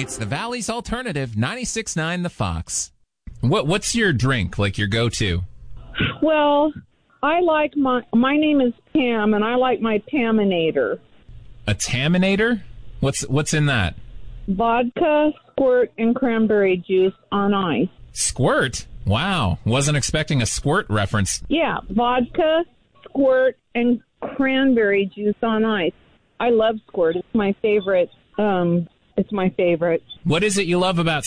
It's the Valley's Alternative, 96.9 The Fox. What's your drink, like your go-to? Well, I like my name is Pam, and I like my Taminator. A Taminator? What's in that? Vodka, squirt, and cranberry juice on ice. Squirt? Wow. Wasn't expecting a squirt reference. Yeah, vodka, squirt, and cranberry juice on ice. I love squirt. It's my favorite. What is it you love about